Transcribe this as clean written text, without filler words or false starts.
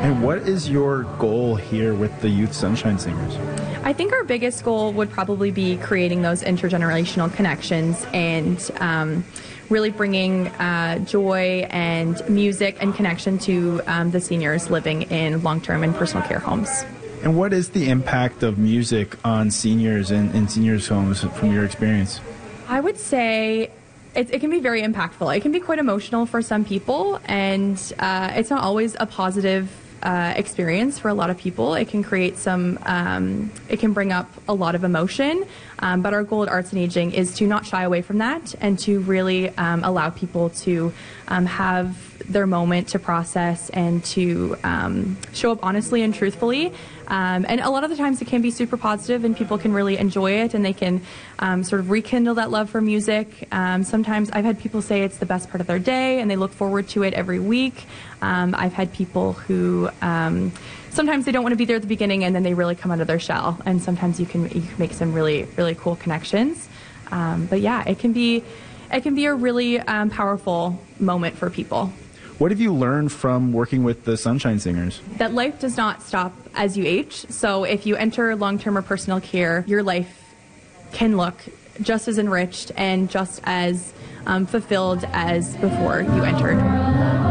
And what is your goal here with the Youth Sunshine Singers? I think our biggest goal would probably be creating those intergenerational connections and really bringing joy and music and connection to the seniors living in long-term and personal care homes. And what is the impact of music on seniors in seniors' homes from your experience? I would say it can be very impactful. It can be quite emotional for some people, and it's not always a positive experience for a lot of people. It can create it can bring up a lot of emotion, but our goal at Arts and Aging is to not shy away from that and to really allow people to have their moment to process and to show up honestly and truthfully. And a lot of the times it can be super positive and people can really enjoy it and they can sort of rekindle that love for music. Sometimes I've had people say it's the best part of their day and they look forward to it every week. I've had people who sometimes they don't want to be there at the beginning and then they really come out of their shell, and sometimes you can make some really, really cool connections. But yeah, it can be a really powerful moment for people. What have you learned from working with the Sunshine Singers? That life does not stop as you age. So if you enter long-term or personal care, your life can look just as enriched and just as fulfilled as before you entered.